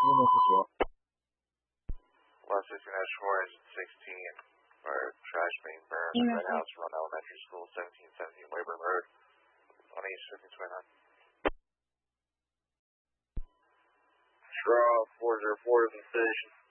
Last 16-4 is 16 for trash being burned at Red House Run Elementary School, 1717 Weyburn Road, on East 1529. Draw 404 to the station.